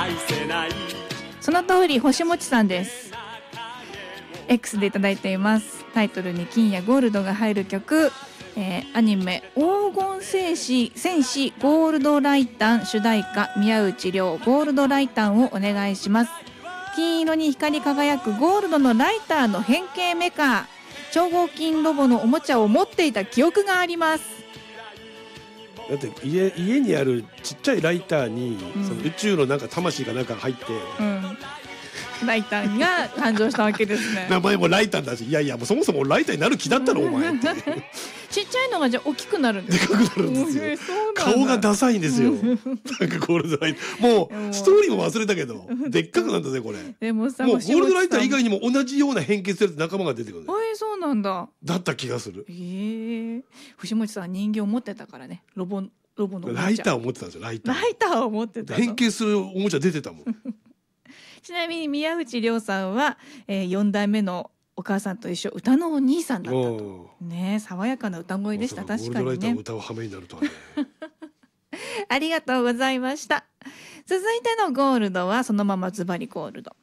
その通り、星もちさんです。 X でいただいています。タイトルに金やゴールドが入る曲、アニメ黄金戦士ゴールドライタン主題歌、宮内涼ゴールドライタンをお願いします。金色に光り輝くゴールドのライターの変形メカ、超合金ロボのおもちゃを持っていた記憶があります。 だって家にあるちっちゃいライターに、その宇宙のなんか魂がなんか入って、 ライターが誕生したわけですね。 名前もライターだし、いやいやもうそもそもライターになる気だったのお前ってちっちゃいのがじゃあ大きくなるんですか。 でかくなるんですよ。顔がダサいんですよ。なんかゴールドライターもうストーリーも忘れたけどでっかくなんだぜこれ。 でもさ、 もうゴールドライター以外にも同じような変形する仲間が出てくる。 そうなんだ。 だった気がする。 藤本さん人形を持ってたからね。ロボのライターを持ってたんですよ。ライターを持ってたの。 変形するおもちゃ出てたもん。 ちなみに宮内涼さんは、4代目のお母さんと一緒歌のお兄さんだったとね。爽やかな歌声でした。確かにね。ゴールドライターを歌う羽目になるとはね。 ありがとうございました。続いてのゴールドはそのままズバリゴールド。